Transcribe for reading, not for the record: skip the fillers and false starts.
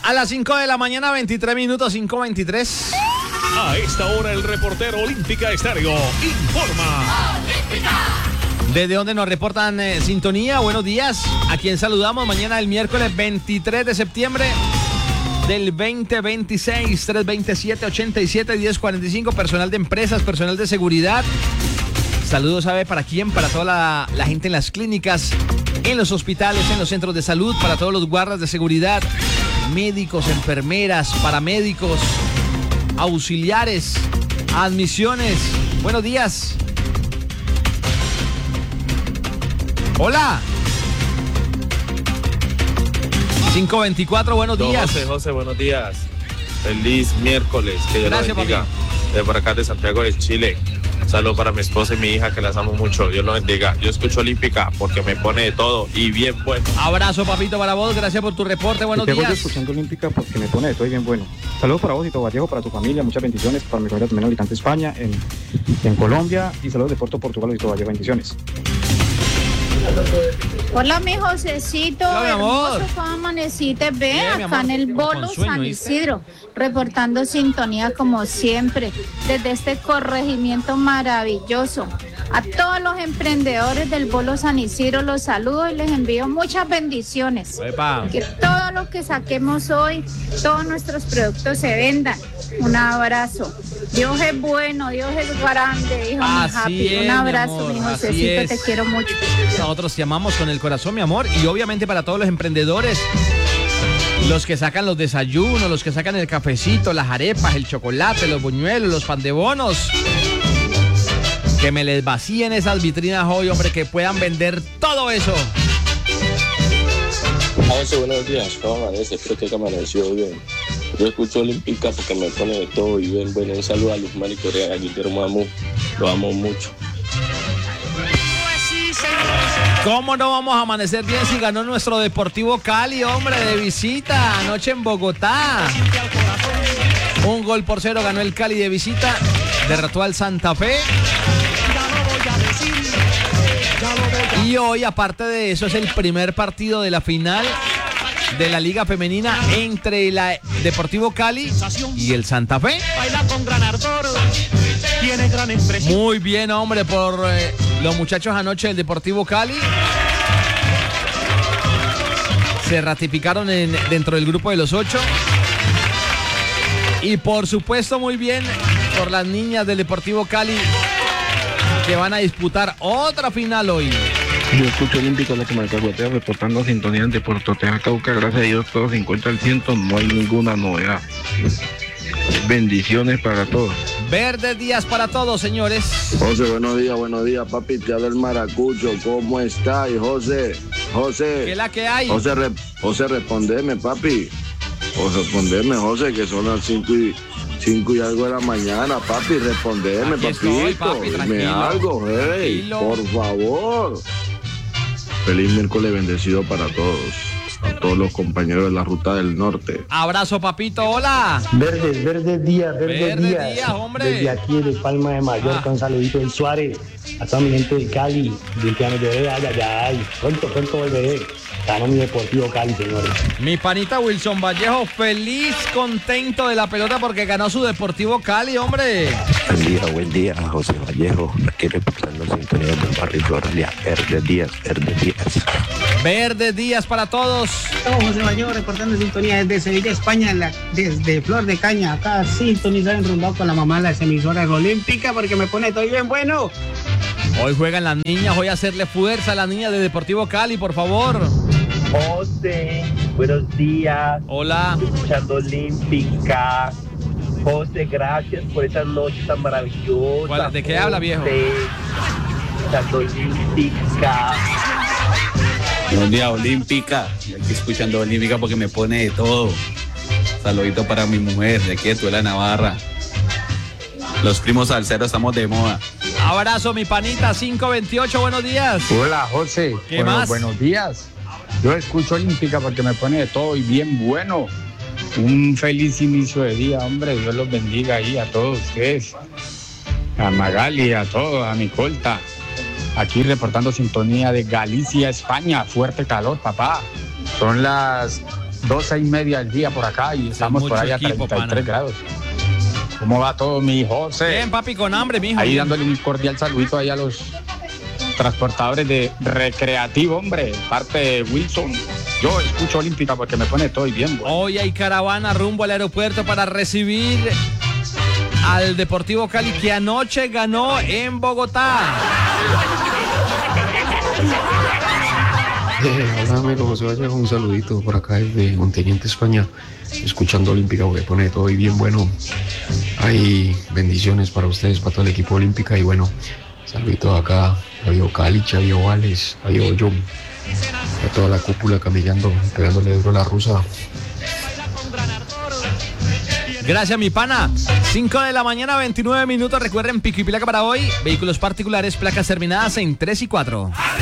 A las 5 de la mañana, 23 minutos, 5:23. A esta hora el reportero Olímpica Estéreo informa. ¿Desde dónde nos reportan sintonía? Buenos días. A quien saludamos mañana el miércoles 23 de septiembre del 2026, 327-87-1045, personal de empresas, personal de seguridad. Saludos, ¿sabe para quién? Para toda la gente en las clínicas, en los hospitales, en los centros de salud, para todos los guardas de seguridad, médicos, enfermeras, paramédicos, auxiliares, admisiones. Buenos días. Hola. 524, buenos días. José, buenos días. Feliz miércoles. Que Dios Gracias, lo bendiga. De por acá de Santiago de Chile. Saludos para mi esposa y mi hija, que las amo mucho. Dios los bendiga. Yo escucho Olímpica porque me pone de todo y bien bueno. Abrazo, papito, para vos. Gracias por tu reporte. Buenos días. Estoy escuchando Olímpica porque me pone de todo y bien bueno. Saludos para vos y todo Vallejo, para tu familia. Muchas bendiciones. Para mi familia también, habitante de España, en Colombia. Y saludos de Puerto Portugal y todo Vallejo. Bendiciones. Hola, mi Josecito. Hola, mi amor. Hermoso, ¿cómo amaneciste? Ve, Bien, mi acá amor. en el Bolo Con sueño, San ¿viste? Isidro, reportando sintonía como siempre, desde este corregimiento maravilloso. A todos los emprendedores del Bolo San Isidro los saludo y les envío muchas bendiciones. Epa. Que todo lo que saquemos hoy, todos nuestros productos se vendan. Un abrazo. Dios es bueno, Dios es grande, hijo Así mi Happy. es, Un mi abrazo, amor, mi así Josecito, es. te quiero mucho. Nosotros te amamos con el corazón, mi amor. Y obviamente para todos los emprendedores, los que sacan los desayunos, los que sacan el cafecito, las arepas, el chocolate, los buñuelos, los pan de bonos. Que me les vacíen esas vitrinas hoy, hombre, que puedan vender todo eso. José, buenos días. ¿Cómo amanece? Espero que amaneció bien. Yo escucho Olímpica porque me pone de todo y bien bueno. Un saludo a Luzmar y Corea, aquí te lo amo mucho. ¿Cómo no vamos a amanecer bien si ganó nuestro Deportivo Cali, hombre, de visita anoche en Bogotá? 1-0 ganó el Cali de visita, derrotó al Santa Fe. Y hoy, aparte de eso, es el primer partido de la final de la Liga Femenina entre el Deportivo Cali y el Santa Fe. Muy bien, hombre, por los muchachos anoche del Deportivo Cali. Se ratificaron dentro del grupo de los 8. Y por supuesto, muy bien por las niñas del Deportivo Cali, que van a disputar otra final hoy. Yo escucho Olímpico, la que me alcahuetea, reportando sintonía de Puerto Teja, Cauca. Gracias a Dios, todo se encuentra al 100, no hay ninguna novedad. Bendiciones para todos. Verdes días para todos, señores. José, buenos días, papi, te habla el Maracucho, ¿cómo estás, José? ¿Qué es la que hay? José, respondeme, papi. José, que son las 5 y algo de la mañana, papi, respondeme, Aquí papito. estoy, papi, Dime tranquilo. algo, hey, Tranquilo. por favor. Feliz miércoles bendecido para todos. A todos los compañeros de la Ruta del Norte. Abrazo, papito, hola. Verdes días, Verdes días, hombre. Desde aquí de Palma de Mallorca, un saludito del Suárez, a toda mi gente de Cali, del Piano Lloré, ay. Pronto volveré. Ganó mi Deportivo Cali, señores. Mi panita Wilson Vallejo, feliz, contento de la pelota porque ganó su Deportivo Cali, hombre. Buen día, José Vallejo. Aquí reportando sintonía del barrio Florelia. Verdes días. Verdes días para todos. José Vallejo reportando sintonía desde Sevilla, España, desde Flor de Caña. Acá sintonizar enrundado con la mamá de las emisoras Olímpica porque me pone todo bien bueno. Hoy juegan las niñas, voy a hacerle fuerza a las niñas de Deportivo Cali, por favor. José, buenos días. Hola. Escuchando Olímpica. José, gracias por esta noche tan maravillosa. ¿De qué habla, viejo? Escuchando Olímpica. Buenos días, Olímpica. Aquí escuchando Olímpica porque me pone de todo. Saludito para mi mujer de aquí de Tuela, Navarra. Los primos salseros estamos de moda. Abrazo, mi panita, 528, buenos días. Hola, José. ¿Qué más? Buenos días. Yo escucho Olímpica porque me pone de todo y bien bueno. Un feliz inicio de día, hombre. Dios los bendiga ahí a todos ustedes. A Magali, a todos, a mi colta. Aquí reportando sintonía de Galicia, España. Fuerte calor, papá. Son las 12:30 del día por acá y estamos por ahí a 33 grados. ¿Cómo va todo, mi José? Bien, papi, con hambre, mijo. Ahí dándole un cordial saludito ahí a los transportadores de Recreativo, hombre, parte de Wilson. Yo escucho Olímpica porque me pone todo y bien. Bueno. Hoy hay caravana rumbo al aeropuerto para recibir al Deportivo Cali, que anoche ganó en Bogotá. Hola, amigo José Vallejo, un saludito por acá desde Monteniente, España, escuchando Olímpica porque pone todo y bien bueno. Hay bendiciones para ustedes, para todo el equipo Olímpica y bueno, saludito acá, Fabio Cali, Fabio Vales, Fabio John, a toda la cúpula camellando, pegándole duro a la rusa. Gracias, mi pana. 5 de la mañana, 29 minutos. Recuerden, pico y placa para hoy. Vehículos particulares, placas terminadas en 3 y 4.